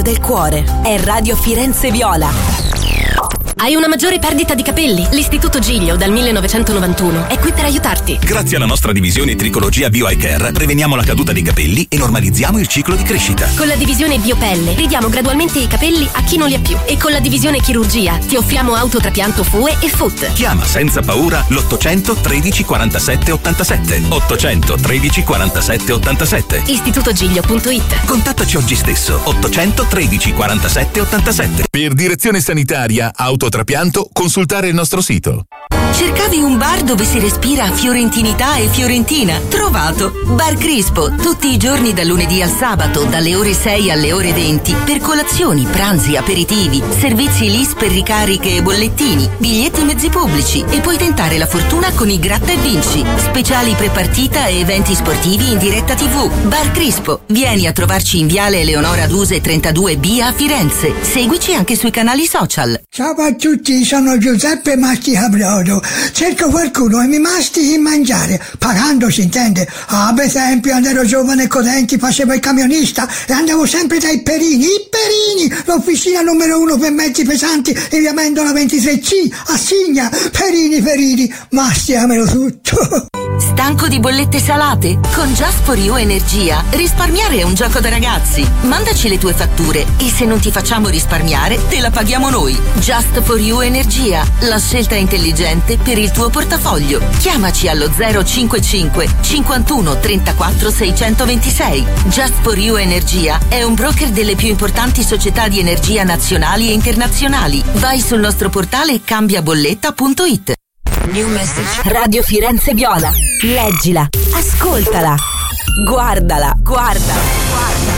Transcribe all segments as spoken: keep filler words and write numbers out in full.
del cuore. È Radio Firenze Viola. Hai una maggiore perdita di capelli? L'Istituto Giglio dal millenovecentonovantuno è qui per aiutarti. Grazie alla nostra divisione Tricologia Bio Eye Care preveniamo la caduta dei capelli e normalizziamo il ciclo di crescita. Con la divisione Biopelle ridiamo gradualmente i capelli a chi non li ha più. E con la divisione Chirurgia ti offriamo autotrapianto F U E e F U T. Chiama senza paura l'ottocento tredici quarantasette ottantasette. ottocento tredici quarantasette ottantasette. istitutogiglio punto it. Contattaci oggi stesso. ottocento tredici quarantasette ottantasette. Per direzione sanitaria, autotrapianto, consultare il nostro sito. Cercavi un bar dove si respira fiorentinità e fiorentina? Trovato! Bar Crispo, tutti i giorni dal lunedì al sabato, dalle ore sei alle ore venti, per colazioni, pranzi, aperitivi, servizi L I S per ricariche e bollettini, biglietti mezzi pubblici e puoi tentare la fortuna con i Gratta e Vinci, speciali prepartita e eventi sportivi in diretta tivù. Bar Crispo, vieni a trovarci in Viale Eleonora Duse trentadue B a Firenze. Seguici anche sui canali social. Ciao a tutti, sono Giuseppe Masticabrodo. Cerco qualcuno e mi mastichi in mangiare, pagando si intende. Ad esempio, quando ero giovane e codenti facevo il camionista e andavo sempre dai Perini, i Perini, l'officina numero uno per mezzi pesanti in via Mendola ventisei C, a Signa. Perini, Perini, masticamelo tutto. Stanco di bollette salate? Con Just for You Energia risparmiare è un gioco da ragazzi. Mandaci le tue fatture e se non ti facciamo risparmiare te la paghiamo noi. Just for You Energia, la scelta intelligente per il tuo portafoglio. Chiamaci allo zero cinquantacinque cinquantuno trentaquattro seicentoventisei. Just for You Energia è un broker delle più importanti società di energia nazionali e internazionali. Vai sul nostro portale cambiabolletta punto it. New message. Radio Firenze Viola. Leggila, ascoltala, guardala, guarda, guarda.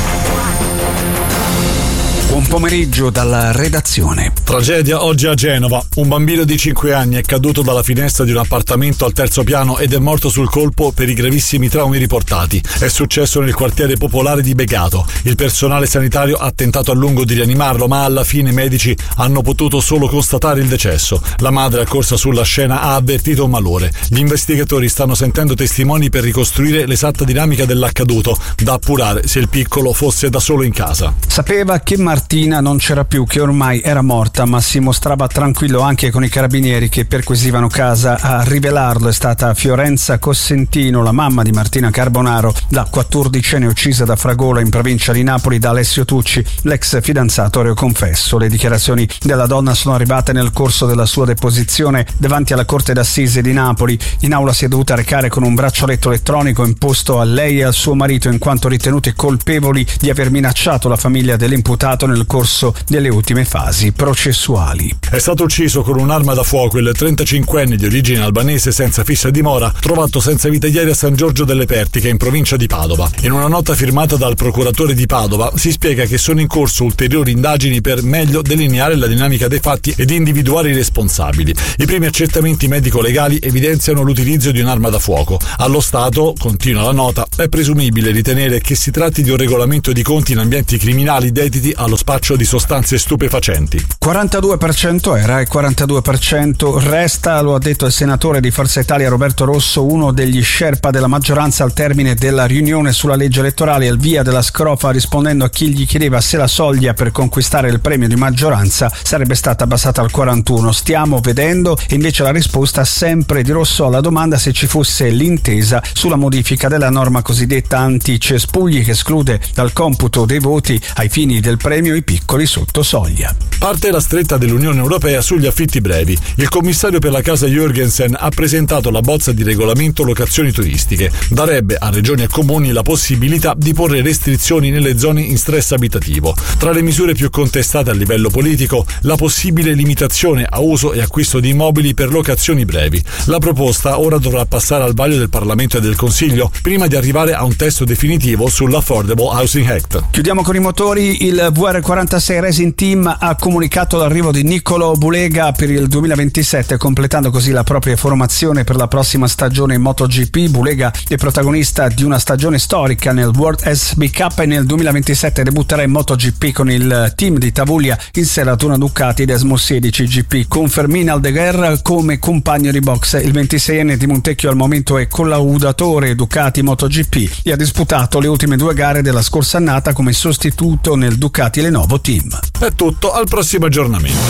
Buon pomeriggio dalla redazione. Tragedia oggi a Genova. Un bambino di cinque anni è caduto dalla finestra di un appartamento al terzo piano ed è morto sul colpo per i gravissimi traumi riportati. È successo nel quartiere popolare di Begato. Il personale sanitario ha tentato a lungo di rianimarlo, ma alla fine i medici hanno potuto solo constatare il decesso. La madre, accorsa sulla scena, ha avvertito un malore. Gli investigatori stanno sentendo testimoni per ricostruire l'esatta dinamica dell'accaduto, da appurare se il piccolo fosse da solo in casa. Sapeva che Martina non c'era più, che ormai era morta, ma si mostrava tranquillo anche con i carabinieri che perquisivano casa. A rivelarlo è stata Fiorenza Cossentino, la mamma di Martina Carbonaro, la quattordicenne uccisa da Fragola in provincia di Napoli da Alessio Tucci, l'ex fidanzato reo confesso. Le dichiarazioni della donna sono arrivate nel corso della sua deposizione davanti alla Corte d'Assise di Napoli. In aula si è dovuta recare con un braccialetto elettronico imposto a lei e al suo marito in quanto ritenuti colpevoli di aver minacciato la famiglia dell'imputato nel corso delle ultime fasi processuali. È stato ucciso con un'arma da fuoco il trentacinquenne di origine albanese senza fissa dimora, trovato senza vita ieri a San Giorgio delle Pertiche in provincia di Padova. In una nota firmata dal procuratore di Padova si spiega che sono in corso ulteriori indagini per meglio delineare la dinamica dei fatti ed individuare i responsabili. I primi accertamenti medico-legali evidenziano l'utilizzo di un'arma da fuoco. Allo stato, continua la nota, è presumibile ritenere che si tratti di un regolamento di conti in ambienti criminali dediti allo spaccio di sostanze stupefacenti. quarantadue per cento era e quarantadue per cento resta, lo ha detto il senatore di Forza Italia Roberto Rosso, uno degli sherpa della maggioranza al termine della riunione sulla legge elettorale al via della Scrofa, rispondendo a chi gli chiedeva se la soglia per conquistare il premio di maggioranza sarebbe stata abbassata al quarantuno. Stiamo vedendo, e invece la risposta sempre di Rosso alla domanda se ci fosse l'intesa sulla modifica della norma cosiddetta anti-cespugli che esclude dal computo dei voti ai fini del premio i piccoli sotto soglia. Parte la stretta dell'Unione Europea sugli affitti brevi. Il commissario per la casa Jürgensen ha presentato la bozza di regolamento locazioni turistiche. Darebbe a regioni e comuni la possibilità di porre restrizioni nelle zone in stress abitativo. Tra le misure più contestate a livello politico, la possibile limitazione a uso e acquisto di immobili per locazioni brevi. La proposta ora dovrà passare al vaglio del Parlamento e del Consiglio prima di arrivare a un testo definitivo sull'Affordable Housing Act. Chiudiamo con i motori. Il V R quarantasei Racing Team ha comunicato comunicato l'arrivo di Niccolò Bulega per il duemilaventisette, completando così la propria formazione per la prossima stagione in MotoGP. Bulega è protagonista di una stagione storica nel World S B Cup e nel duemilaventisette debutterà in MotoGP con il team di Tavuglia in Serratuna Ducati Desmo sedici G P, con Fermín Aldeguer come compagno di box. Il ventiseienne di Montecchio al momento è collaudatore Ducati MotoGP e ha disputato le ultime due gare della scorsa annata come sostituto nel Ducati Lenovo Team. È tutto, al prossimo aggiornamento.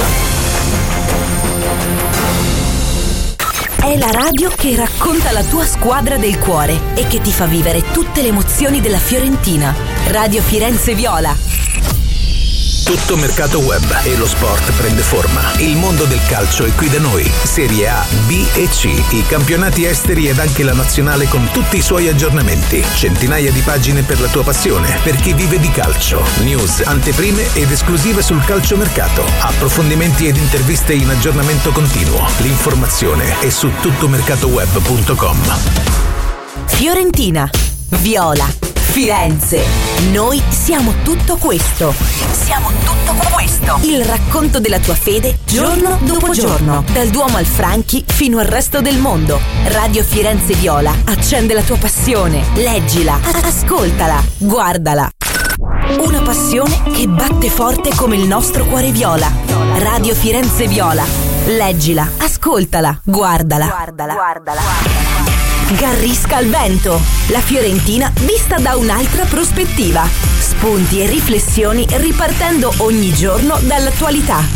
È la radio che racconta la tua squadra del cuore e che ti fa vivere tutte le emozioni della Fiorentina. Radio Firenze Viola. Tutto mercato web e lo sport prende forma. Il mondo del calcio è qui da noi. Serie A, B e C, i campionati esteri ed anche la nazionale con tutti i suoi aggiornamenti. Centinaia di pagine per la tua passione, per chi vive di calcio. News, anteprime ed esclusive sul calciomercato. Approfondimenti ed interviste in aggiornamento continuo. L'informazione è su tuttomercatoweb punto com. Fiorentina, Viola, Firenze. Noi siamo tutto questo. Siamo tutto questo. Il racconto della tua fede giorno dopo giorno. Dal Duomo al Franchi fino al resto del mondo. Radio Firenze Viola accende la tua passione. Leggila, ascoltala, guardala. Una passione che batte forte come il nostro cuore viola. Radio Firenze Viola. Leggila, ascoltala, guardala. Guardala, guardala. Garrisca al vento, la Fiorentina vista da un'altra prospettiva. Spunti e riflessioni ripartendo ogni giorno dall'attualità.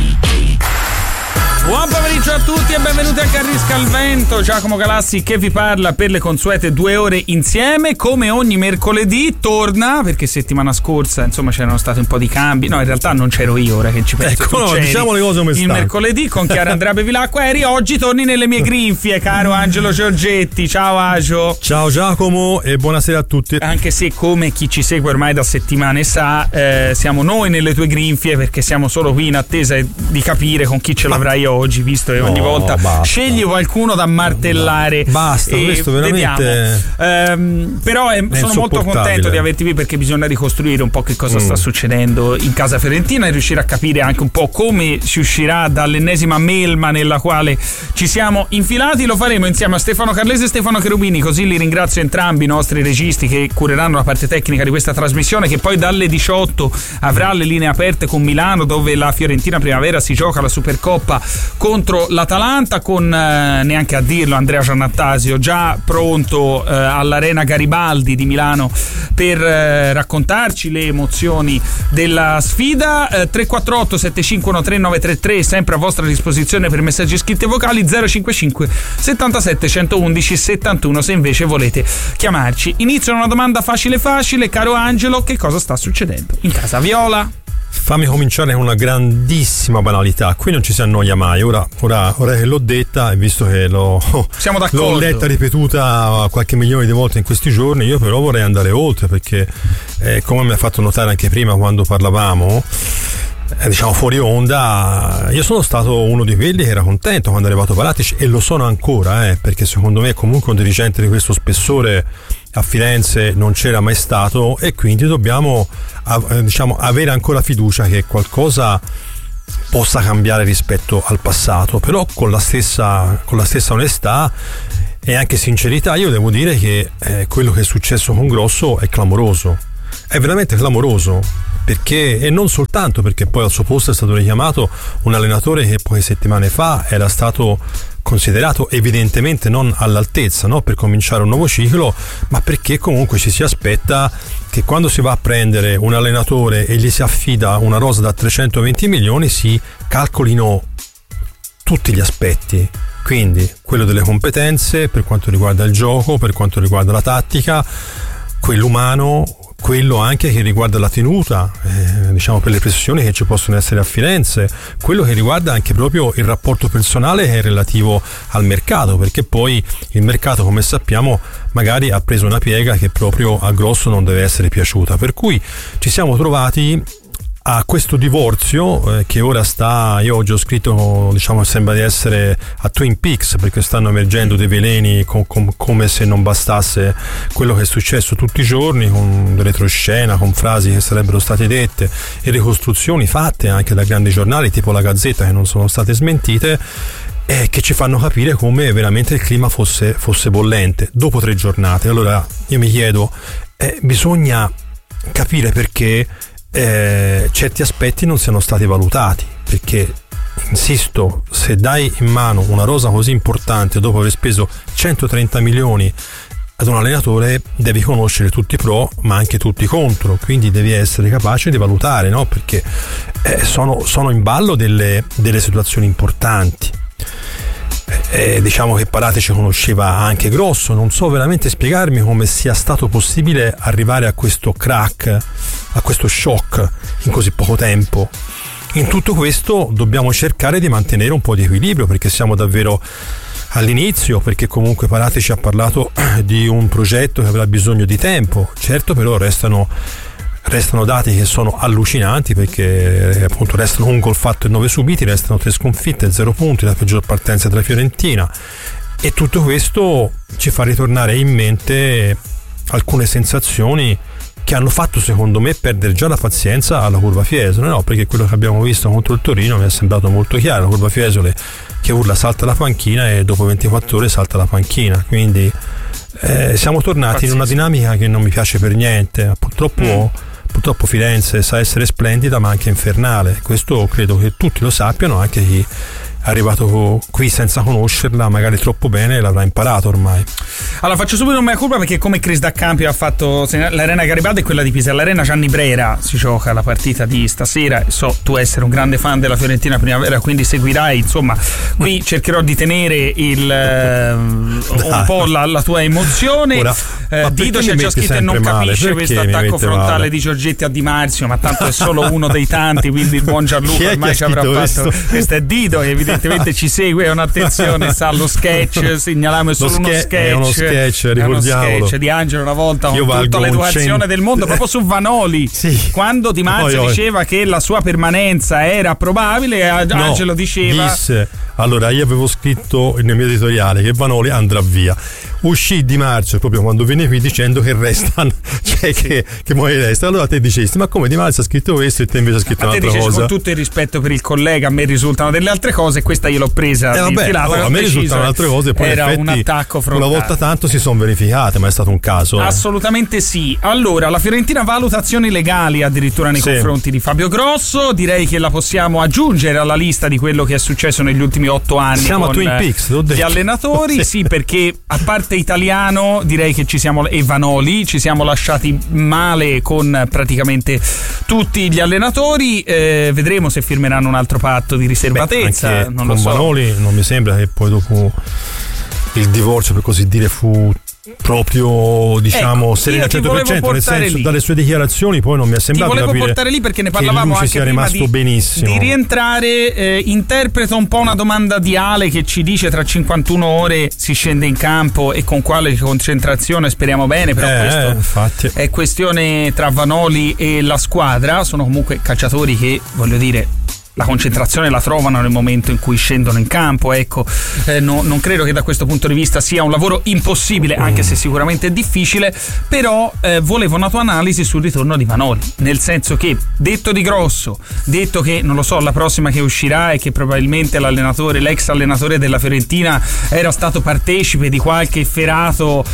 Buon pomeriggio a tutti e benvenuti a Garrisca al Vento. Giacomo Galassi che vi parla per le consuete due ore insieme. Come ogni mercoledì torna, perché settimana scorsa insomma c'erano stati un po' di cambi. No, in realtà non c'ero io, ora che ci penso. Ecco, no, diciamo le cose come il stanno. Mercoledì con Chiara Andrea Bevilacqua eri. Oggi torni nelle mie grinfie, caro Angelo Giorgetti. Ciao Agio. Ciao Giacomo e buonasera a tutti. Anche se, come chi ci segue ormai da settimane sa, eh, siamo noi nelle tue grinfie, perché siamo solo qui in attesa di capire con chi ce l'avrai oggi, visto che ogni no, volta basta. Scegli qualcuno da martellare. Basta, questo veramente ehm, però eh, sono molto contento di averti qui, perché bisogna ricostruire un po' che cosa mm. sta succedendo in casa fiorentina e riuscire a capire anche un po' come si uscirà dall'ennesima melma nella quale ci siamo infilati. Lo faremo insieme a Stefano Carlese e Stefano Cherubini, così li ringrazio entrambi i nostri registi che cureranno la parte tecnica di questa trasmissione, che poi dalle diciotto avrà le linee aperte con Milano, dove la Fiorentina Primavera si gioca la Supercoppa contro l'Atalanta, con eh, neanche a dirlo Andrea Giannattasio già pronto eh, all'Arena Garibaldi di Milano per eh, raccontarci le emozioni della sfida. eh, tre quattro otto sette cinque uno tre nove tre tre sempre a vostra disposizione per messaggi scritti e vocali. Zero cinque cinque settantasette centoundici settantuno se invece volete chiamarci. Inizio una domanda facile facile, caro Angelo: che cosa sta succedendo in casa viola? Fammi cominciare con una grandissima banalità. Qui non ci si annoia mai. Ora, ora, ora che l'ho detta e visto che l'ho, Siamo d'accordo. l'ho letta ripetuta qualche milione di volte in questi giorni, io però vorrei andare oltre, perché eh, come mi ha fatto notare anche prima quando parlavamo, eh, diciamo fuori onda, io sono stato uno di quelli che era contento quando è arrivato Paratici, e lo sono ancora, eh, perché secondo me comunque un dirigente di questo spessore a Firenze non c'era mai stato, e quindi dobbiamo diciamo avere ancora fiducia che qualcosa possa cambiare rispetto al passato, però con la stessa con la stessa onestà e anche sincerità. Io devo dire che eh, quello che è successo con Grosso è clamoroso, è veramente clamoroso, perché, e non soltanto perché poi al suo posto è stato richiamato un allenatore che poche settimane fa era stato considerato evidentemente non all'altezza, no? Per cominciare un nuovo ciclo, ma perché comunque ci si aspetta che quando si va a prendere un allenatore e gli si affida una rosa da trecentoventi milioni si calcolino tutti gli aspetti, quindi quello delle competenze per quanto riguarda il gioco, per quanto riguarda la tattica, quello umano, quello anche che riguarda la tenuta, eh, diciamo per le pressioni che ci possono essere a Firenze, quello che riguarda anche proprio il rapporto personale che è relativo al mercato, perché poi il mercato, come sappiamo, magari ha preso una piega che proprio a Grosso non deve essere piaciuta, per cui ci siamo trovati a questo divorzio eh, che ora sta, io oggi ho scritto, diciamo, sembra di essere a Twin Peaks, perché stanno emergendo dei veleni con, con, come se non bastasse quello che è successo tutti i giorni, con retroscena, con frasi che sarebbero state dette e ricostruzioni fatte anche da grandi giornali tipo La Gazzetta che non sono state smentite, e che ci fanno capire come veramente il clima fosse, fosse bollente dopo tre giornate. Allora io mi chiedo, eh, bisogna capire perché eh, certi aspetti non siano stati valutati, perché insisto, se dai in mano una rosa così importante dopo aver speso centotrenta milioni ad un allenatore, devi conoscere tutti i pro ma anche tutti i contro, quindi devi essere capace di valutare, no? Perché eh, sono, sono in ballo delle, delle situazioni importanti. Eh, diciamo che Paratici conosceva anche Grosso, non so veramente spiegarmi come sia stato possibile arrivare a questo crack, a questo shock in così poco tempo. In tutto questo dobbiamo cercare di mantenere un po' di equilibrio, perché siamo davvero all'inizio, perché comunque Paratici ha parlato di un progetto che avrà bisogno di tempo. Certo, però restano restano dati che sono allucinanti, perché appunto restano un gol fatto e nove subiti, restano tre sconfitte, zero punti, la peggior partenza della Fiorentina, e tutto questo ci fa ritornare in mente alcune sensazioni che hanno fatto, secondo me, perdere già la pazienza alla Curva Fiesole, no? Perché quello che abbiamo visto contro il Torino mi è sembrato molto chiaro: la Curva Fiesole che urla salta la panchina e dopo ventiquattro ore salta la panchina, quindi eh, siamo tornati Pazzesco. in una dinamica che non mi piace per niente. Purtroppo mm. Purtroppo Firenze sa essere splendida ma anche infernale, questo credo che tutti lo sappiano, anche chi è arrivato qui senza conoscerla magari troppo bene l'avrà imparato ormai. Allora faccio subito un mea culpa, perché come Chris D'Accampio ha fatto l'Arena Garibaldi e quella di Pisa, l'Arena Gianni Brera si gioca la partita di stasera. So tu essere un grande fan della Fiorentina Primavera, quindi seguirai, insomma qui cercherò di tenere il un po' la, la tua emozione. Ora, eh, Dido ci ha già scritto e non capisce questo attacco frontale male? di Giorgetti a Di Marzio, ma tanto è solo uno dei tanti, quindi il buon Gianluca ormai ci avrà fatto questo? questo è Dido, evidentemente evidentemente ci segue, è un'attenzione, sa lo sketch, segnaliamo è solo uno sketch, è uno sketch, ricordiamolo. È uno sketch di Angelo una volta con Io tutta l'educazione cent... del mondo proprio su Vanoli, sì. Quando Di Marzio oh, diceva oh. che la sua permanenza era probabile, Angelo no, diceva disse, allora io avevo scritto nel mio editoriale che Vanoli andrà via, uscì Di Marzio proprio quando venne qui dicendo che restano, cioè sì. che, che poi resta, allora te dicesti ma come Di Marzio ha scritto questo e te invece ha scritto a un'altra cosa. Con tutto il rispetto per il collega, a me risultano delle altre cose, questa io l'ho presa eh, vabbè, filata, oh, a me risultano altre cose, poi era in un attacco frontale. Una volta tanto si sono verificate, ma è stato un caso. Assolutamente sì. Allora, la Fiorentina valutazioni legali addirittura nei sì. confronti di Fabio Grosso, direi che la possiamo aggiungere alla lista di quello che è successo negli ultimi otto anni. Siamo con a Twin Peaks, l'ho detto. Gli allenatori, sì, perché a parte Italiano direi che ci siamo, e Vanoli, ci siamo lasciati male con praticamente tutti gli allenatori. Eh, vedremo se firmeranno un altro patto di riservatezza. Beh, non con lo so. Vanoli non mi sembra che poi dopo il divorzio, per così dire, fu proprio, diciamo, ecco, sereno al cento per cento, nel senso, lì. dalle sue dichiarazioni poi non mi è sembrato ti volevo capire portare lì perché ne parlavamo anche sia prima rimasto di, benissimo. di rientrare. Eh, interpreta un po' una domanda di Ale che ci dice tra cinquantuno ore si scende in campo e con quale concentrazione, speriamo bene, però eh, questo infatti. è questione tra Vanoli e la squadra. Sono comunque calciatori che, voglio dire, la concentrazione la trovano nel momento in cui scendono in campo, ecco. eh, no, non credo che da questo punto di vista sia un lavoro impossibile, anche se sicuramente è difficile, però eh, volevo una tua analisi sul ritorno di Vanoli, nel senso che, detto di grosso, detto che, non lo so, la prossima che uscirà è che probabilmente l'allenatore, l'ex allenatore della Fiorentina era stato partecipe di qualche efferato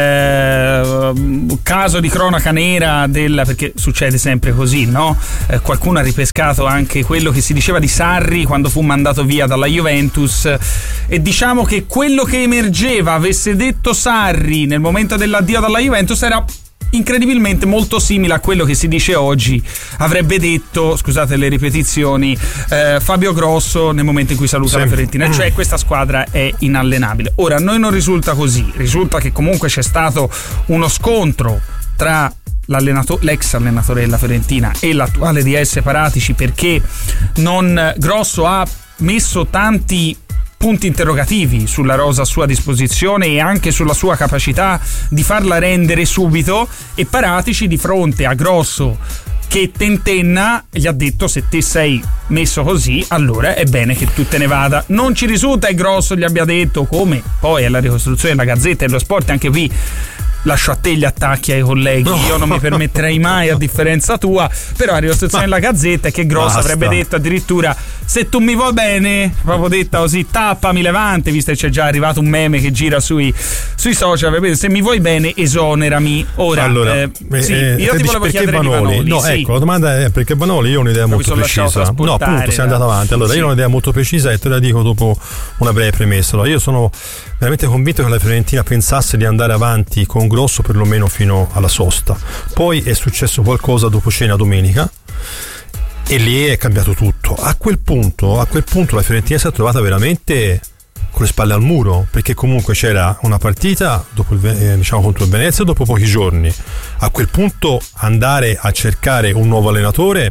eh, caso di cronaca nera del, perché succede sempre così, no? Eh, qualcuno ha ripescato anche quello che si diceva di Sarri quando fu mandato via dalla Juventus, e diciamo che quello che emergeva avesse detto Sarri nel momento dell'addio dalla Juventus era incredibilmente molto simile a quello che si dice oggi avrebbe detto, scusate le ripetizioni, eh, Fabio Grosso nel momento in cui saluta sì. la Fiorentina, cioè questa squadra è inallenabile. Ora, a noi non risulta così, risulta che comunque c'è stato uno scontro tra l'ex allenatore della Fiorentina e l'attuale D S Paratici, perché non Grosso ha messo tanti punti interrogativi sulla rosa a sua disposizione e anche sulla sua capacità di farla rendere subito, e Paratici, di fronte a Grosso che tentenna gli ha detto: se te sei messo così, allora è bene che tu te ne vada. Non ci risulta che Grosso gli abbia detto come, poi è la ricostruzione della Gazzetta dello Sport, anche qui lascio a te gli attacchi ai colleghi, no. Io non mi permetterei mai, a differenza tua, però la ricostruzione della Gazzetta è che Grosso Basta. avrebbe detto addirittura: se tu mi vuoi bene, proprio detta così, tappami Levante, visto che c'è già arrivato un meme che gira sui, sui social, avrebbe detto: se mi vuoi bene esonerami. Ora allora, eh, eh, sì, eh, io ti volevo chiedere Vanoli? di Vanoli, no sì. ecco, la domanda è perché Vanoli io ho un'idea Però molto precisa, no appunto sei andato avanti, allora sì. io ho un'idea molto precisa e te la dico dopo una breve premessa. Allora, io sono veramente convinto che la Fiorentina pensasse di andare avanti con Grosso perlomeno fino alla sosta, poi è successo qualcosa dopo cena domenica e lì è cambiato tutto. A quel punto, a quel punto la Fiorentina si è trovata veramente con le spalle al muro, perché comunque c'era una partita dopo il, eh, diciamo contro il Venezia dopo pochi giorni. A quel punto andare a cercare un nuovo allenatore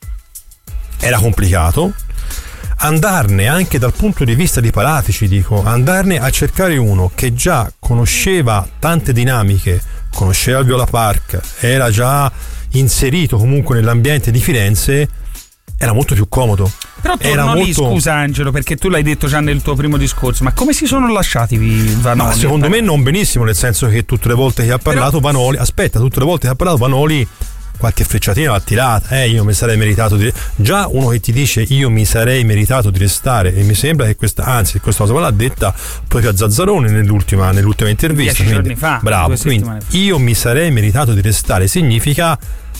era complicato. Andarne anche dal punto di vista di Paratici, dico, andarne a cercare uno che già conosceva tante dinamiche, conosceva il Viola Park, era già inserito comunque nell'ambiente di Firenze, era molto più comodo. Però torno lì, molto... scusa Angelo, perché tu l'hai detto già nel tuo primo discorso, ma come si sono lasciati Vanoli? Ma secondo me non benissimo, nel senso che tutte le volte che ha parlato Però... Vanoli, aspetta, tutte le volte che ha parlato Vanoli qualche frecciatina l'ha tirata, eh io mi sarei meritato di già uno che ti dice io mi sarei meritato di restare, e mi sembra che questa, anzi questa cosa l'ha detta proprio a Zazzaroni nell'ultima, nell'ultima intervista, dieci quindi, giorni fa, bravo, quindi io mi sarei meritato di restare significa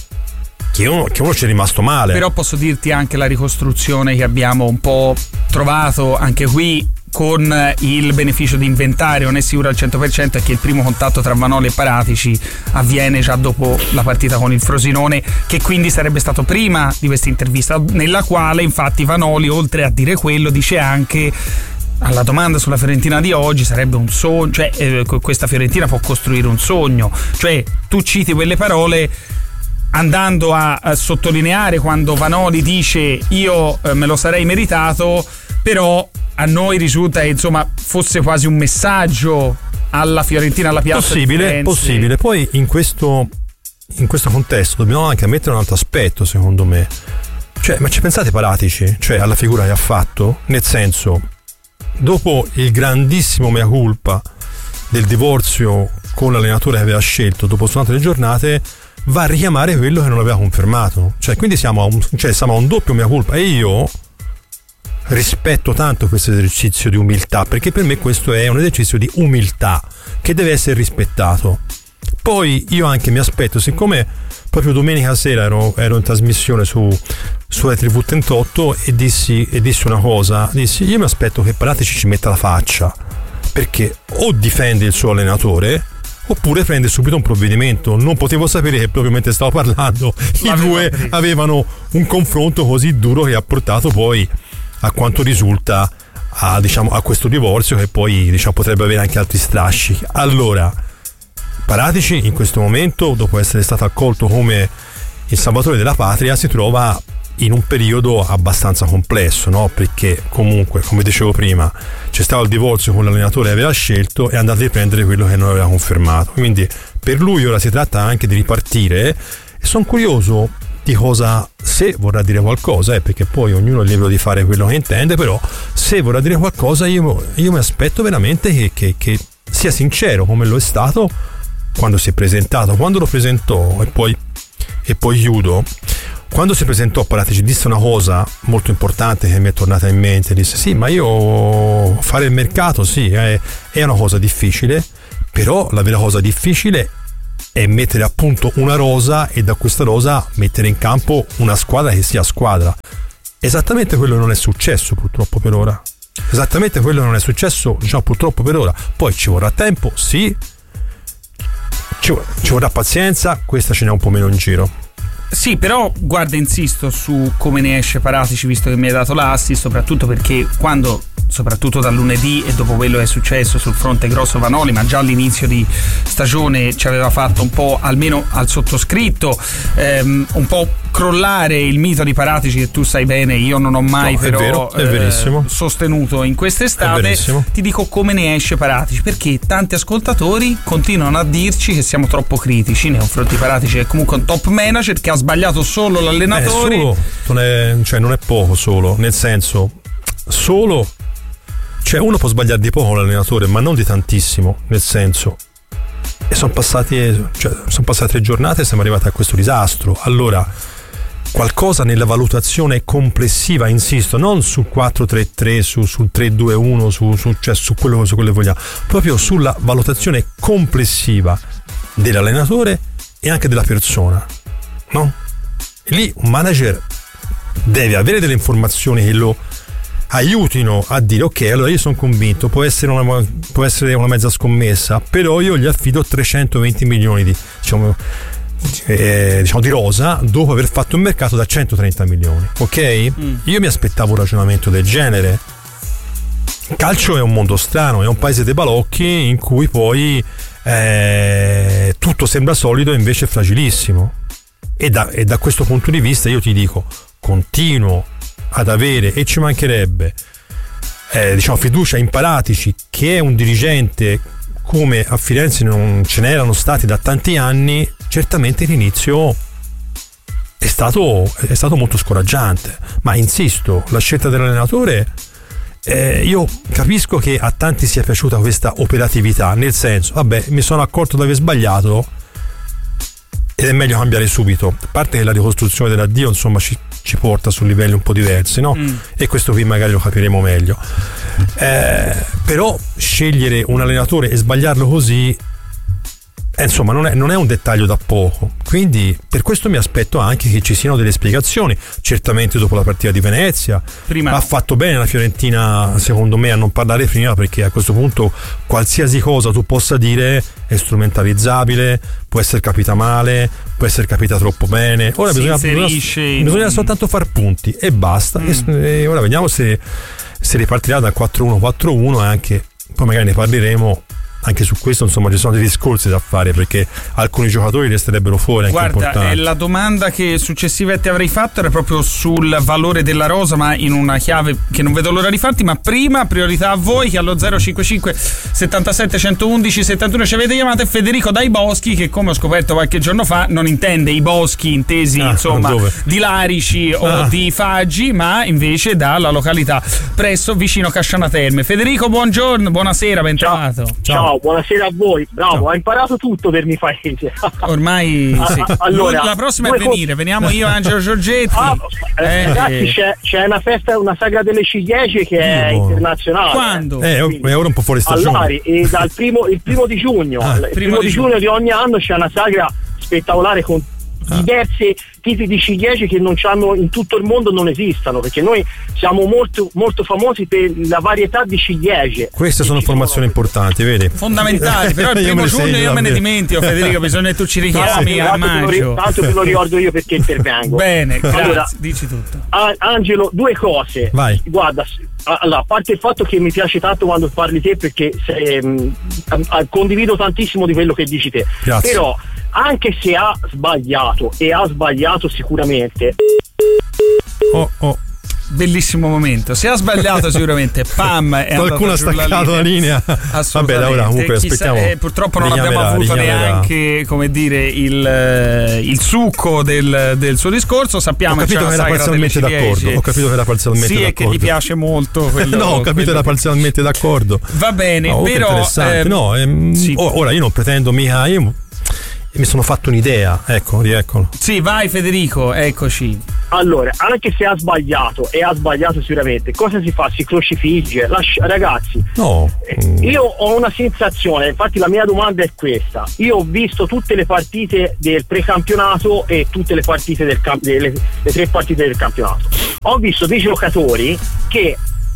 che uno, che uno ci è rimasto male. Però posso dirti anche la ricostruzione che abbiamo un po' trovato anche qui con il beneficio di inventario, non è sicuro al cento per cento, è che il primo contatto tra Vanoli e Paratici avviene già dopo la partita con il Frosinone, che quindi sarebbe stato prima di questa intervista, nella quale infatti Vanoli, oltre a dire quello, dice anche alla domanda sulla Fiorentina di oggi, sarebbe un sogno, cioè eh, questa Fiorentina può costruire un sogno, cioè tu citi quelle parole andando a, a sottolineare quando Vanoli dice io eh, me lo sarei meritato, però a noi risulta che insomma fosse quasi un messaggio alla Fiorentina, alla piazza possibile, possibile. Poi in questo in questo contesto dobbiamo anche mettere un altro aspetto, secondo me, cioè ma ci pensate Paratici, cioè alla figura che ha fatto, nel senso, dopo il grandissimo mea culpa del divorzio con l'allenatore che aveva scelto dopo soltanto le giornate, va a richiamare quello che non aveva confermato, cioè quindi siamo a un, cioè siamo a un doppio mea culpa, e io rispetto tanto questo esercizio di umiltà, perché per me questo è un esercizio di umiltà che deve essere rispettato. Poi io anche mi aspetto, siccome proprio domenica sera ero, ero in trasmissione su su R T V trentotto e dissi, e dissi una cosa, dissi io mi aspetto che Paratici ci metta la faccia, perché o difende il suo allenatore oppure prende subito un provvedimento. Non potevo sapere che proprio mentre stavo parlando i due avevano un confronto così duro che ha portato poi, a quanto risulta, a, diciamo, a questo divorzio che poi, diciamo, potrebbe avere anche altri strascichi. Allora, Paratici in questo momento, dopo essere stato accolto come il salvatore della patria, si trova in un periodo abbastanza complesso, no? Perché comunque, come dicevo prima, c'è stato il divorzio con l'allenatore che aveva scelto e è andato a riprendere quello che non aveva confermato, quindi per lui ora si tratta anche di ripartire, e sono curioso di cosa, se vorrà dire qualcosa, eh, perché poi ognuno è libero di fare quello che intende, però se vorrà dire qualcosa io, io mi aspetto veramente che, che, che sia sincero, come lo è stato quando si è presentato, quando lo presentò, e poi, e poi chiudo. Quando si presentò Paratici disse una cosa molto importante che mi è tornata in mente, disse sì, ma io fare il mercato sì, è, è una cosa difficile, però la vera cosa difficile è mettere a punto una rosa e da questa rosa mettere in campo una squadra che sia squadra. Esattamente quello non è successo purtroppo per ora. Esattamente quello non è successo, diciamo, purtroppo per ora. Poi ci vorrà tempo, sì, ci, ci vorrà pazienza, questa ce n'è un po' meno in giro. Sì, però guarda, insisto su come ne esce Paratici, visto che mi hai dato l'assist, soprattutto perché quando soprattutto dal lunedì e dopo quello che è successo sul fronte grosso Vanoli, ma già all'inizio di stagione ci aveva fatto un po', almeno al sottoscritto, ehm, un po' crollare il mito di Paratici, che tu sai bene io non ho mai no, però è vero, è verissimo. Eh, sostenuto in quest'estate. Ti dico come ne esce Paratici, perché tanti ascoltatori continuano a dirci che siamo troppo critici nei confronti di Paratici, che è comunque un top manager che ha sbagliato solo l'allenatore. Eh, solo, non è, cioè non è poco solo, nel senso solo, cioè uno può sbagliare di poco l'allenatore, ma non di tantissimo, nel senso, e sono passati, cioè, sono passate tre giornate e siamo arrivati a questo disastro. Allora qualcosa nella valutazione complessiva, insisto, non sul quattro tre tre, su, sul tre due uno, su, su, cioè su quello, su quello che vogliamo, proprio sulla valutazione complessiva dell'allenatore e anche della persona, no? E lì un manager deve avere delle informazioni che lo aiutino a dire ok, allora io sono convinto, può essere una, può essere una mezza scommessa, però io gli affido trecentoventi milioni di, diciamo, eh, diciamo di rosa dopo aver fatto un mercato da centotrenta milioni, ok? Mm. Io mi aspettavo un ragionamento del genere. Il calcio è un mondo strano, è un paese dei balocchi in cui poi eh, tutto sembra solido e invece è fragilissimo, e da, e da questo punto di vista io ti dico, continuo ad avere, e ci mancherebbe, eh, diciamo fiducia in Paratici, che è un dirigente come a Firenze non ce n'erano stati da tanti anni. Certamente l'inizio è stato, è stato molto scoraggiante, ma insisto, la scelta dell'allenatore, eh, io capisco che a tanti sia piaciuta questa operatività, nel senso, vabbè, mi sono accorto di aver sbagliato ed è meglio cambiare subito, a parte che la ricostruzione dell'addio insomma ci, ci porta su livelli un po' diversi, no? Mm. E questo qui magari lo capiremo meglio, eh, però scegliere un allenatore e sbagliarlo così, eh, insomma non è, non è un dettaglio da poco, quindi per questo mi aspetto anche che ci siano delle spiegazioni. Certamente dopo la partita di Venezia prima ha fatto bene la Fiorentina secondo me a non parlare prima, perché a questo punto qualsiasi cosa tu possa dire è strumentalizzabile, può essere capita male, può essere capita troppo bene. Ora bisogna, bisogna, bisogna soltanto far punti e basta. Mm. E, e ora vediamo se, se ripartirà da quattro uno quattro uno, e anche poi magari ne parleremo. Anche su questo insomma ci sono dei discorsi da fare, perché alcuni giocatori resterebbero fuori. Anche guarda, eh, la domanda che successiva ti avrei fatto era proprio sul valore della rosa, ma in una chiave che non vedo l'ora di farti. Ma prima priorità a voi che allo zero cinque cinque settantasette centoundici settantuno ci avete chiamato, e Federico dai Boschi, che come ho scoperto qualche giorno fa non intende i boschi intesi ah, insomma di Larici o ah. di Faggi, ma invece dalla località presso vicino Casciana Terme. Federico, buongiorno, buonasera, ben trovato. Ciao. Ciao. Buonasera a voi, bravo, Ciao. Hai imparato tutto per mi paese. Ormai sì. Allora, la prossima è venire, veniamo io e Angelo Giorgetti. Ah, eh, ragazzi, c'è, c'è una festa, una sagra delle ciliegie che è oh. internazionale. Quando? Eh, è ora un po' fuori stagione. Allora, e dal primo, il primo di giugno, ah, il primo, primo di giugno di ogni anno c'è una sagra spettacolare con Ah. diversi tipi di ciliegie che non c'hanno in tutto il mondo, non esistono, perché noi siamo molto molto famosi per la varietà di ciliegie. Queste sono informazioni importanti, vedi? Fondamentali, però il primo giugno io me ne dimentico, Federico, bisogna che tu ci richiami a maggio. Tanto ve lo ricordo io perché intervengo. Bene, grazie, allora, dici tutto. Angelo, due cose. Vai. Guarda, allora, a parte il fatto che mi piace tanto quando parli te, perché sei, mh, condivido tantissimo di quello che dici te. Grazie. Però anche se ha sbagliato, e ha sbagliato sicuramente. Oh, oh. Bellissimo momento. Se ha sbagliato sicuramente pam, è qualcuno ha staccato la linea. Vabbè, ora comunque Chissà, aspettiamo. Eh, purtroppo non abbiamo avuto neanche, come dire, il, il succo del, del suo discorso. Sappiamo ho capito che, che era parzialmente d'accordo. Ho capito che era parzialmente sì, d'accordo. Sì, e che gli piace molto quello, no, ho capito che era parzialmente d'accordo. Va bene, no, però interessante. Ehm, no, ehm, sì. Ora io non pretendo mica io mi sono fatto un'idea, ecco, rieccolo. Sì, vai Federico, eccoci. Allora, anche se ha sbagliato, e ha sbagliato sicuramente, cosa si fa? Si crocifigge? Lascia, ragazzi, no. Io ho una sensazione, infatti la mia domanda è questa. Io ho visto tutte le partite del precampionato e tutte le partite del camp- le, le tre partite del campionato. Ho visto dei giocatori che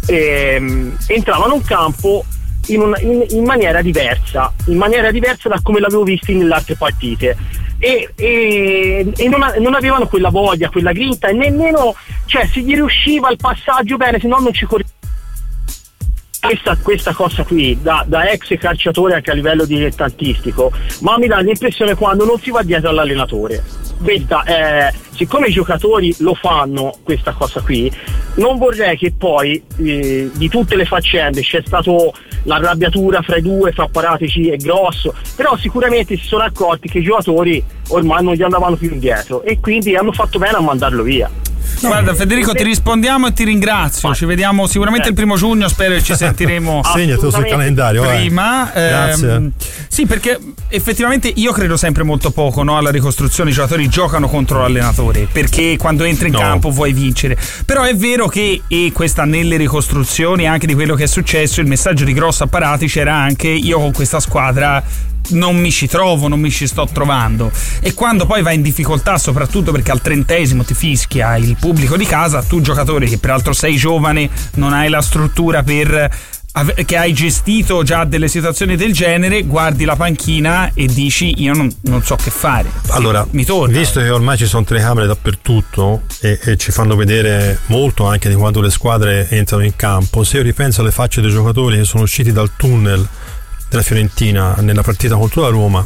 ehm, entravano in campo In, una, in, in maniera diversa in maniera diversa da come l'avevo visto nelle altre partite, e, e, e non, non avevano quella voglia, quella grinta, e nemmeno, cioè, se gli riusciva il passaggio bene, se no non ci correva. questa, questa cosa qui da, da ex calciatore anche a livello dilettantistico, ma mi dà l'impressione quando non si va dietro all'allenatore. Questa è, siccome i giocatori lo fanno questa cosa qui, non vorrei che poi eh, di tutte le faccende c'è stato l'arrabbiatura fra i due, fra Paratici e Grosso, però sicuramente si sono accorti che i giocatori ormai non gli andavano più indietro e quindi hanno fatto bene a mandarlo via. No, guarda Federico, ti rispondiamo e ti ringrazio. Ci vediamo sicuramente eh. il primo giugno, spero che ci sentiremo segnatelo sul calendario prima. Eh. Grazie. Eh, sì, perché effettivamente io credo sempre molto poco, no, alla ricostruzione. I giocatori giocano contro l'allenatore perché quando entri in no. campo vuoi vincere. Però è vero che, e questa nelle ricostruzioni anche di quello che è successo, il messaggio di Grosso a Paratici era anche: io con questa squadra non mi ci trovo, non mi ci sto trovando. E quando poi vai in difficoltà, soprattutto perché al trentesimo ti fischia il pubblico di casa, tu giocatore che peraltro sei giovane, non hai la struttura per che hai gestito già delle situazioni del genere, guardi la panchina e dici io non, non so che fare. Allora, mi torna. Visto che ormai ci sono telecamere dappertutto e, e ci fanno vedere molto anche di quando le squadre entrano in campo, se io ripenso alle facce dei giocatori che sono usciti dal tunnel della Fiorentina nella partita contro la Roma,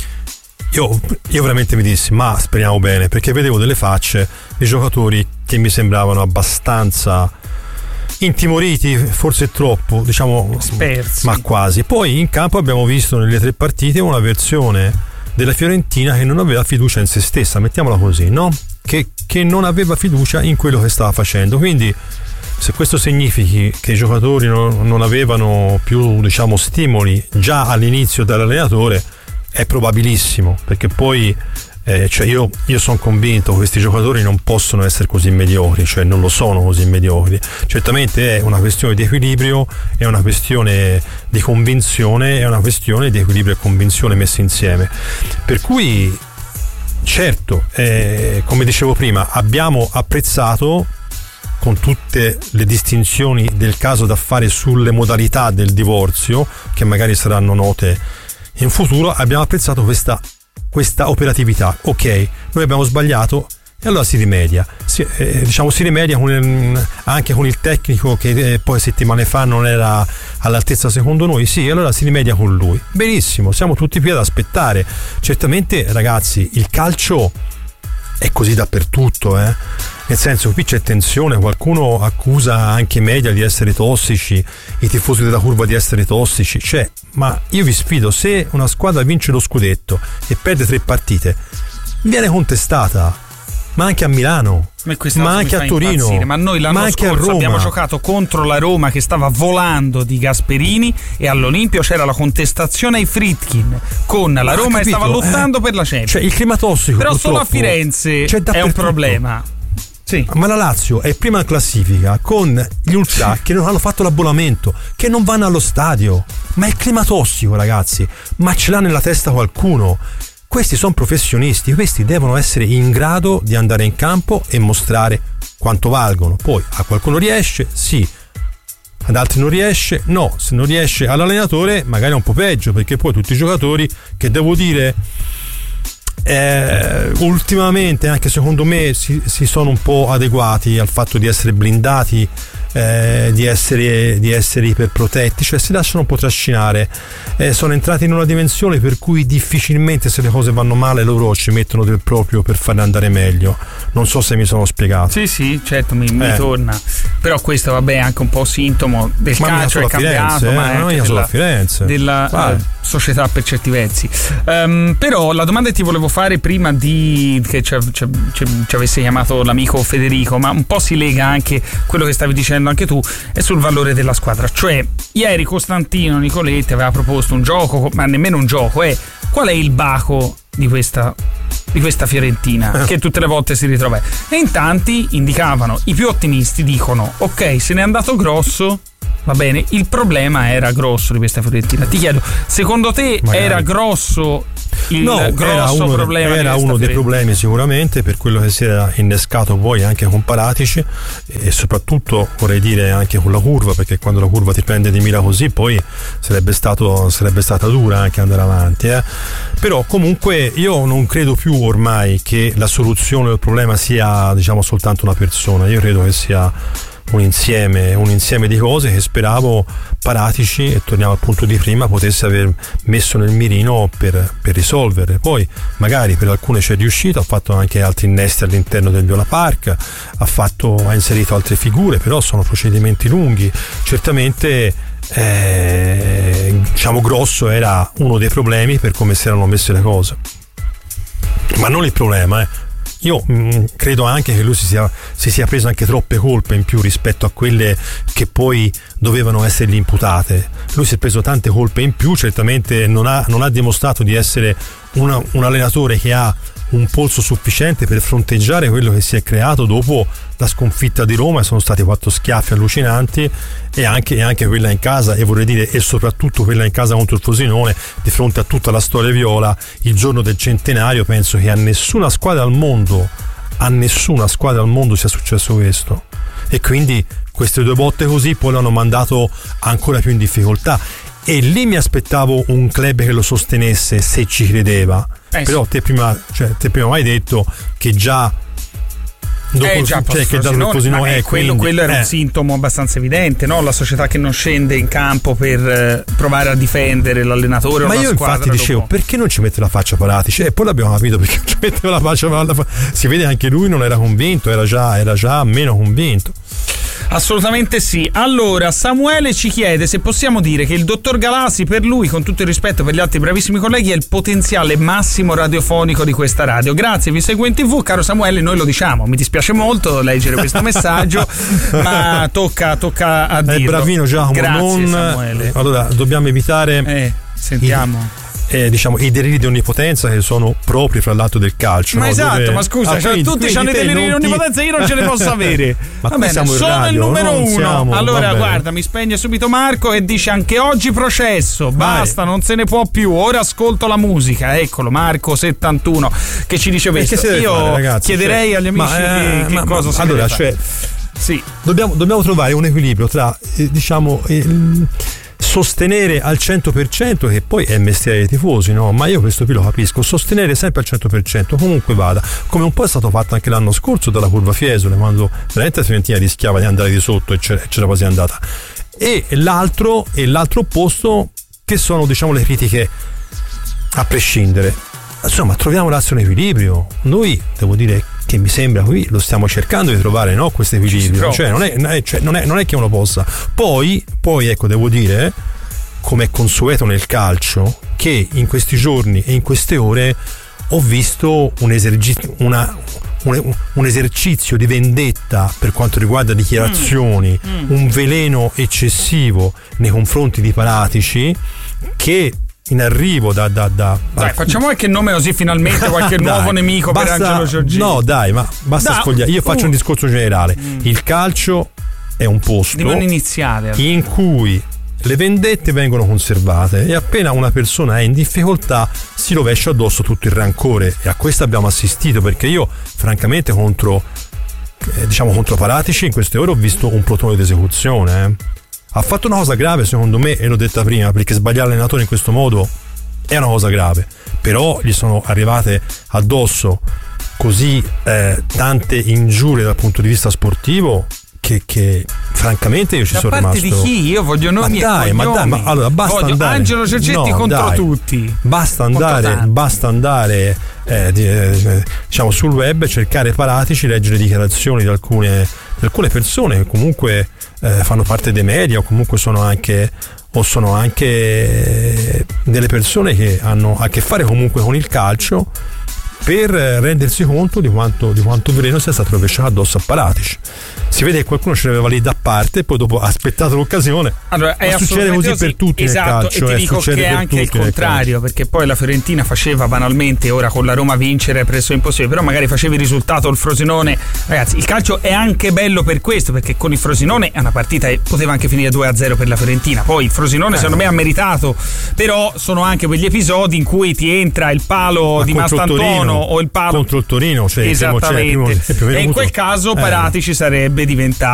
io, io veramente mi dissi ma speriamo bene, perché vedevo delle facce di giocatori che mi sembravano abbastanza intimoriti, forse troppo, diciamo spersi, ma quasi. Poi in campo abbiamo visto nelle tre partite una versione della Fiorentina che non aveva fiducia in se stessa, mettiamola così, no? Che, che non aveva fiducia in quello che stava facendo. Quindi se questo significhi che i giocatori non, non avevano più, diciamo, stimoli già all'inizio dall'allenatore, è probabilissimo, perché poi eh, cioè io, io sono convinto che questi giocatori non possono essere così mediocri, cioè non lo sono così mediocri. Certamente è una questione di equilibrio, è una questione di convinzione, è una questione di equilibrio e convinzione messi insieme. Per cui certo, eh, come dicevo prima, abbiamo apprezzato, con tutte le distinzioni del caso da fare sulle modalità del divorzio, che magari saranno note in futuro, abbiamo apprezzato questa, questa operatività. Ok, noi abbiamo sbagliato e allora si rimedia, si, eh, diciamo si rimedia con il, anche con il tecnico che eh, poi settimane fa non era all'altezza secondo noi, sì, allora si rimedia con lui. Benissimo, siamo tutti qui ad aspettare. Certamente ragazzi, il calcio è così dappertutto, eh nel senso, qui c'è tensione, qualcuno accusa anche i media di essere tossici, i tifosi della curva di essere tossici, cioè, ma io vi sfido, se una squadra vince lo scudetto e perde tre partite, viene contestata, ma anche a Milano, ma, ma anche a Torino, impazzire. Ma noi l'anno ma scorso abbiamo giocato contro la Roma che stava volando di Gasperini e all'Olimpio c'era la contestazione ai Friedkin con la Roma che stava lottando eh, per la Champions. Cioè il clima tossico, però solo a Firenze è un problema. Sì. Ma la Lazio è prima in classifica con gli ultra che non hanno fatto l'abbonamento, che non vanno allo stadio. Ma è il clima tossico, ragazzi, ma ce l'ha nella testa qualcuno. Questi sono professionisti, questi devono essere in grado di andare in campo e mostrare quanto valgono. Poi a qualcuno riesce, sì, ad altri non riesce, no. Se non riesce all'allenatore magari è un po' peggio, perché poi tutti i giocatori, che devo dire Eh, ultimamente anche secondo me si, si sono un po' adeguati al fatto di essere blindati, eh, di essere di essere iperprotetti, cioè si lasciano un po' trascinare, eh, sono entrati in una dimensione per cui difficilmente, se le cose vanno male, loro ci mettono del proprio per farle andare meglio. Non so se mi sono spiegato. Sì sì, certo, mi, mi eh. torna. Però questo vabbè è anche un po' sintomo del ma calcio, è cambiato, Firenze, ma eh? è anche della, Firenze. della eh, società per certi versi. Um, però la domanda che ti volevo fare prima di che ci, ci, ci, ci avesse chiamato l'amico Federico, ma un po' si lega anche quello che stavi dicendo anche tu, è sul valore della squadra. Cioè ieri Costantino Nicoletti aveva proposto un gioco, ma nemmeno un gioco, è qual è il baco di questa di questa Fiorentina che tutte le volte si ritrova, e in tanti indicavano, i più ottimisti dicono ok, se n'è andato Grosso, va bene, il problema era Grosso di questa Fiorentina. Ti chiedo, secondo te magari era Grosso il no, grosso era uno, problema era uno dei problemi sicuramente, per quello che si era innescato poi anche con Paratici e soprattutto vorrei dire anche con la curva, perché quando la curva ti prende di mira così poi sarebbe stato sarebbe stata dura anche andare avanti, eh. Però comunque io non credo più ormai che la soluzione del problema sia, diciamo, soltanto una persona. Io credo che sia un insieme, un insieme di cose che speravo Paratici, e torniamo al punto di prima, potesse aver messo nel mirino per, per risolvere. Poi magari per alcune c'è riuscito, ha fatto anche altri innesti all'interno del Viola Park, ha, fatto, ha inserito altre figure, però sono procedimenti lunghi. Certamente eh, diciamo grosso era uno dei problemi per come si erano messe le cose, ma non il problema eh. Io mh, credo anche che lui si sia, si sia preso anche troppe colpe in più rispetto a quelle che poi dovevano essergli imputate. Lui si è preso tante colpe in più, certamente non ha, non ha dimostrato di essere una, un allenatore che ha un polso sufficiente per fronteggiare quello che si è creato dopo la sconfitta di Roma. Sono stati quattro schiaffi allucinanti, e anche, e anche quella in casa, e vorrei dire e soprattutto quella in casa contro il Frosinone, di fronte a tutta la storia viola il giorno del centenario. Penso che a nessuna squadra al mondo a nessuna squadra al mondo sia successo questo, e quindi queste due botte così poi l'hanno mandato ancora più in difficoltà. E lì mi aspettavo un club che lo sostenesse se ci credeva. Eh, però te prima, cioè, te prima hai detto che già dopo eh, già, cioè, che Frosinone, da Frosinone, eh, quello, quindi, quello era eh. un sintomo abbastanza evidente, no? La società che non scende in campo per eh, provare a difendere l'allenatore. Ma o la io squadra infatti dicevo, dopo. Perché non ci mette la faccia Paratici? E poi l'abbiamo capito perché non ci metteva la faccia, la fa... si vede anche lui non era convinto, era già, era già meno convinto. Assolutamente sì. Allora, Samuele ci chiede se possiamo dire che il dottor Galassi, per lui, con tutto il rispetto per gli altri bravissimi colleghi, è il potenziale massimo radiofonico di questa radio. Grazie, vi seguo in tv, caro Samuele, noi lo diciamo. Mi dispiace molto leggere questo messaggio, ma tocca, tocca a dirlo. È bravino Giacomo. Grazie, non... Samuele. Allora, dobbiamo evitare eh, sentiamo. I... Eh, diciamo i deliri di onnipotenza che sono propri fra l'atto del calcio. Ma no? esatto, Dove... ma scusa, ah, cioè, quindi, tutti hanno i deliri di onnipotenza, io non ce ne posso avere. Ma va bene, siamo sono radio, il numero uno. Siamo, allora guarda, mi spegne subito Marco e dice anche oggi processo, basta, Vai. non se ne può più, ora ascolto la musica. Eccolo, Marco settantuno che ci dice questo. Io fare, ragazzi, chiederei cioè, agli amici ma, che, eh, che ma, cosa ma, si allora, deve cioè, sì. dobbiamo, dobbiamo trovare un equilibrio tra eh, diciamo il sostenere al cento per cento, che poi è il mestiere dei tifosi, no? Ma io questo qui lo capisco, sostenere sempre al cento per cento comunque vada, come un po' è stato fatto anche l'anno scorso dalla curva Fiesole, quando veramente la Fiorentina rischiava di andare di sotto e c'era, c'era quasi andata. E l'altro e l'altro opposto, che sono diciamo le critiche a prescindere. Insomma, troviamo l'asse un equilibrio. Noi, devo dire che mi sembra qui lo stiamo cercando di trovare, no? Questo equilibrio, cioè non è, cioè non è non è che uno possa poi poi ecco, devo dire, come è consueto nel calcio, che in questi giorni e in queste ore ho visto un esercizio una un, un esercizio di vendetta per quanto riguarda dichiarazioni, mm. Mm. un veleno eccessivo nei confronti di Paratici, che in arrivo da, da, da dai, facciamo qualche nome così finalmente qualche dai, nuovo nemico basta, per Angelo Giorgini. No dai, ma basta da, sfogliare. Io faccio uh. un discorso generale. Mm. Il calcio è un posto di non iniziare in cui le vendette vengono conservate, e appena una persona è in difficoltà si rovescia addosso tutto il rancore, e a questo abbiamo assistito, perché io francamente contro eh, diciamo contro Paratici in queste ore ho visto un plotone d'esecuzione. eh. Ha fatto una cosa grave secondo me, e l'ho detta prima, perché sbagliare l'allenatore in questo modo è una cosa grave, però gli sono arrivate addosso così eh, tante ingiurie dal punto di vista sportivo che, che francamente io ci da sono parte rimasto. di chi? Io voglio nomi ma dai, e ma dai, ma allora basta voglio andare. Angelo Giorgetti no, contro dai, tutti. Basta andare, basta andare eh, di, eh, diciamo sul web, cercare Paratici, leggere dichiarazioni di alcune, di alcune persone che comunque eh, fanno parte dei media, o comunque sono anche o sono anche delle persone che hanno a che fare comunque con il calcio, per rendersi conto di quanto, di quanto veleno sia stato rovesciato addosso a Paratici. Si vede che qualcuno ce l'aveva lì da parte e poi dopo ha aspettato l'occasione. Allora, è succede così per tutti esatto, nel calcio, e ti eh, dico che è anche il contrario, perché poi la Fiorentina faceva banalmente, ora con la Roma vincere è presso impossibile, però magari facevi il risultato il Frosinone. Ragazzi, il calcio è anche bello per questo, perché con il Frosinone è una partita e poteva anche finire due a zero per la Fiorentina. Poi il Frosinone eh. secondo me ha meritato, però sono anche quegli episodi in cui ti entra il palo Ma di Mastantuono o il palo contro il Torino, cioè esattamente, primo, cioè, primo, primo e in quel caso Paratici eh. sarebbe diventato